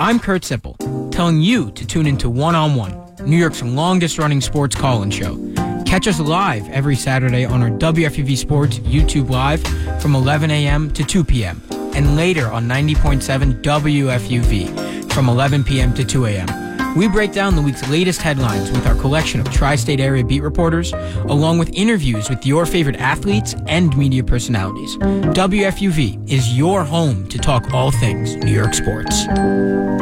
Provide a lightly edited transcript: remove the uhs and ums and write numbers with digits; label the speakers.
Speaker 1: I'm Kurt Sippel, telling you to tune into One-on-One, New York's longest-running sports call-in show. Catch us live every Saturday on our WFUV Sports YouTube Live from 11 a.m. to 2 p.m. and later on 90.7 WFUV from 11 p.m. to 2 a.m. We break down the week's latest headlines with our collection of tri-state area beat reporters, along with interviews with your favorite athletes and media personalities. WFUV is your home to talk all things New York sports.